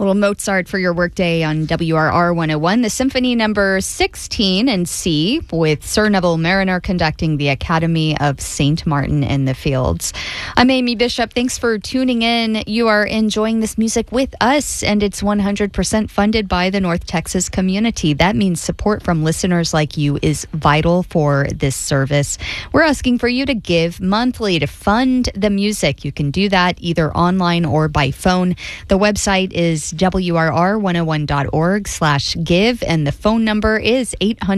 Little Mozart for your workday on WRR 101. The Symphony number 16 in C, with Sir Neville Mariner conducting the Academy of St. Martin in the Fields. I'm Amy Bishop. Thanks for tuning in. You are enjoying this music with us, and it's 100% funded by the North Texas community. That means support from listeners like you is vital for this service. We're asking for you to give monthly to fund the music. You can do that either online or by phone. The website is WRR101.org/give, and the phone number is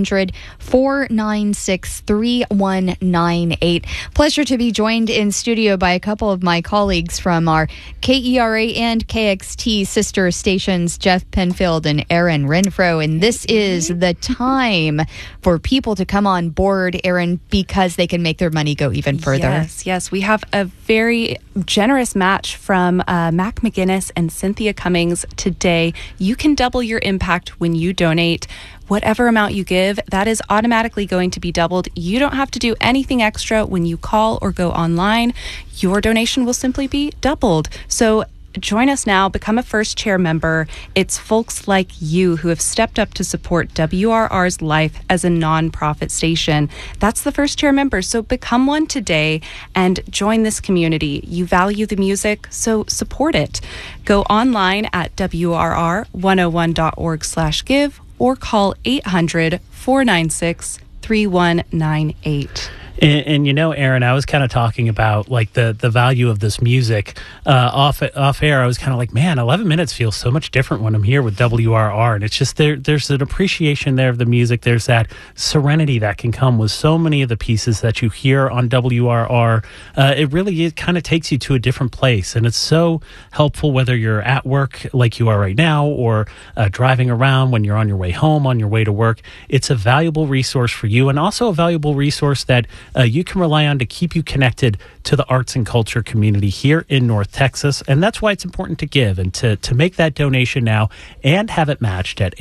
800-496-3198. Pleasure to be joined in studio by a couple of my colleagues from our KERA and KXT sister stations, Jeff Penfield and Aaron Renfro. And this is the time for people to come on board, Aaron, because they can make their money go even further. Yes. We have a very generous match from Mac McGinnis and Cynthia Cummings today. You can double your impact when you donate. Whatever amount you give, that is automatically going to be doubled. You don't have to do anything extra when you call or go online. Your donation will simply be doubled. So join us now. Become a first chair member. It's folks like you who have stepped up to support WRR's life as a nonprofit station. That's the first chair member. So become one today and join this community. You value the music, so support it. Go online at WRR101.org/give or call 800-496-3198. And you know, Aaron, I was kind of talking about like the value of this music off air. I was kind of like, man, 11 minutes feels so much different when I'm here with WRR, and it's just there's an appreciation there of the music. There's that serenity that can come with so many of the pieces that you hear on WRR. It kind of takes you to a different place, and it's so helpful whether you're at work like you are right now, or driving around when you're on your way home, on your way to work. It's a valuable resource for you, and also a valuable resource that you can rely on to keep you connected to the arts and culture community here in North Texas. And that's why it's important to give and to make that donation now and have it matched at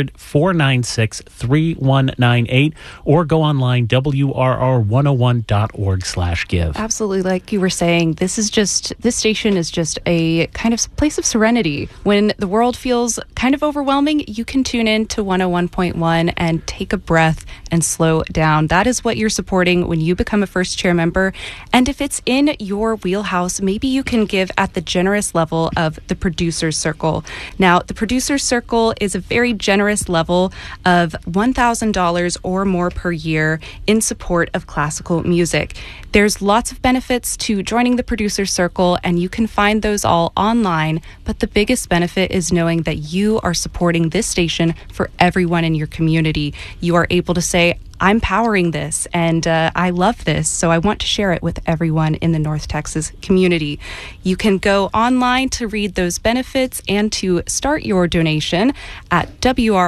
800-496-3198 or go online, WRR101.org/give. Absolutely. Like you were saying, this station is just a kind of place of serenity. When the world feels kind of overwhelming, you can tune in to 101.1 and take a breath and slow down. That is what you're supporting when you become a first chair member. And if it's in your wheelhouse, maybe you can give at the generous level of the Producer's Circle. Now, the Producer's Circle is a very generous level of $1,000 or more per year in support of classical music. There's lots of benefits to joining the Producer's Circle, and you can find those all online. But the biggest benefit is knowing that you are supporting this station for everyone in your community. You are able to say, I'm powering this, and I love this, so I want to share it with everyone in the North Texas community. You can go online to read those benefits and to start your donation at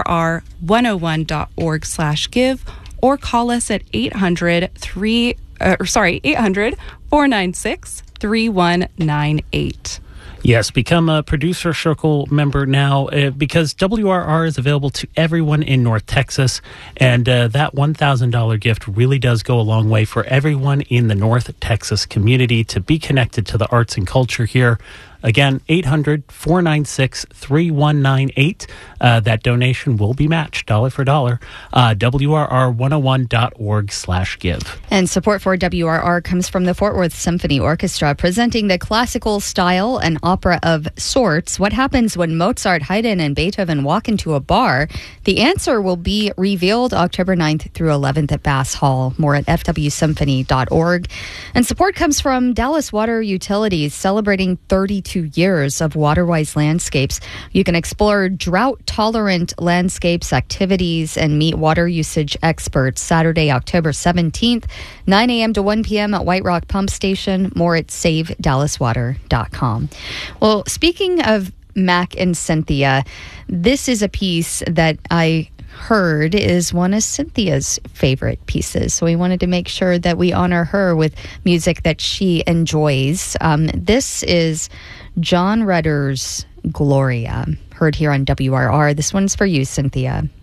WRR101.org/give or call us at 800-496-3198. Yes, become a Producer Circle member now because WRR is available to everyone in North Texas, and that $1,000 gift really does go a long way for everyone in the North Texas community to be connected to the arts and culture here. Again, 800-496-3198. That donation will be matched dollar for dollar. WRR101.org/give. And support for WRR comes from the Fort Worth Symphony Orchestra, presenting the classical style and opera of sorts. What happens when Mozart, Haydn, and Beethoven walk into a bar? The answer will be revealed October 9th through 11th at Bass Hall. More at fwsymphony.org. And support comes from Dallas Water Utilities, celebrating 32 years of water-wise landscapes. You can explore drought-tolerant landscapes, activities, and meet water usage experts Saturday, October 17th, 9 a.m. to 1 p.m. at White Rock Pump Station. More at SaveDallasWater.com. Well, speaking of Mac and Cynthia, this is a piece that I heard is one of Cynthia's favorite pieces. So we wanted to make sure that we honor her with music that she enjoys. This is John Rutter's Gloria, heard here on WRR. This one's for you, Cynthia.